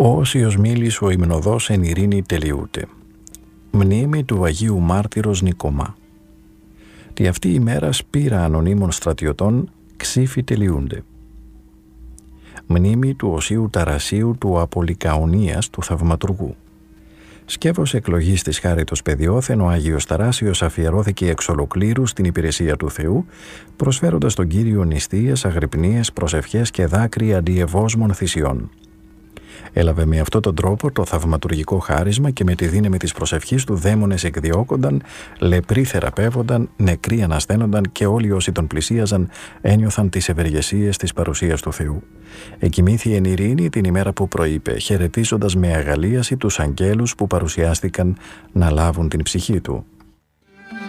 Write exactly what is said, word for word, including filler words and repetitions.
Όσιος μίλης ο υμνοδός εν ειρήνη τελειούται. Μνήμη του Αγίου Μάρτυρος Νικομά. Τη αυτή η μέρα σπήρα ανωνύμων στρατιωτών ξύφη τελειούνται. Μνήμη του Οσίου Ταρασίου του Απολικαονίας του Θαυματουργού. Σκεύος εκλογής της χάριτος παιδιόθεν, ο Άγιος Ταράσιος αφιερώθηκε εξ ολοκλήρου στην υπηρεσία του Θεού, προσφέροντας τον Κύριο νηστείες, αγρυπνίες, προσευχές και δάκρυα αντιευόσμων θυσιών. Έλαβε με αυτόν τον τρόπο το θαυματουργικό χάρισμα και με τη δύναμη της προσευχής του δαίμονες εκδιώκονταν, λεπροί θεραπεύονταν, νεκροί ανασταίνονταν και όλοι όσοι τον πλησίαζαν ένιωθαν τις ευεργεσίες της παρουσίας του Θεού. Εκοιμήθη εν ειρήνη την ημέρα που προείπε, χαιρετίζοντας με αγαλίαση τους αγγέλους που παρουσιάστηκαν να λάβουν την ψυχή του.